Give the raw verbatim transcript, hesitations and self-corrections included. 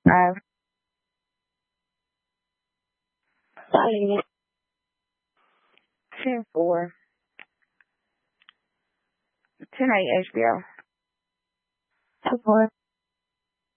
five. Solid. ten four. ten eight H B O. two four.